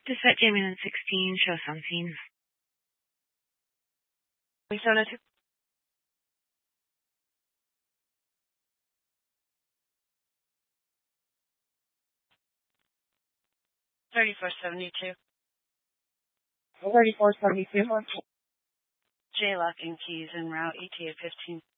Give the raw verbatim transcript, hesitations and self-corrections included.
Dispatch ambulance sixteen, show something. We sent it to thirty-four seventy-two. thirty-four seventy-two. J-Lock and keys en route, E T A fifteen.